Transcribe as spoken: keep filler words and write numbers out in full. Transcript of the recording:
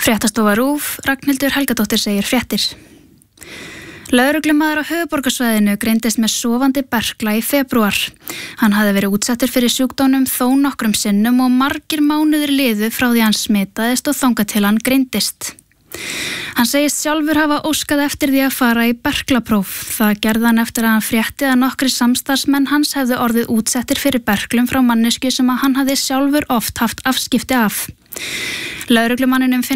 Fréttastofa RÚV, Ragnhildur Helgadóttir segir fréttir. Lögreglumaður á höfuðborgarsvæðinu greindist með sofandi berkla í febrúar. Hann hafði verið útsettur fyrir sjúkdómnum þó nokkrum sinnum og margir mánuðir liðu frá því hann smitaðist og þangað til hann greindist. Hann segist sjálfur hafa óskað eftir því að fara í berklapróf. Það gerði hann eftir að hann frétti að nokkrir samstarfsmenn hans hefðu orðið útsettir fyrir berklum frá manneskju sem að hann hafði sjálfur oft haft afskipti af. Lögreglumanninum